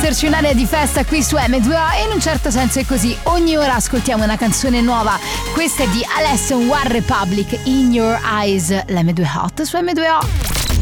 metterci un'area di festa qui su M2O e in un certo senso è così. Ogni ora ascoltiamo una canzone nuova. Questa è di Alessia One Republic, In Your Eyes, l'M2 Hot su M2O.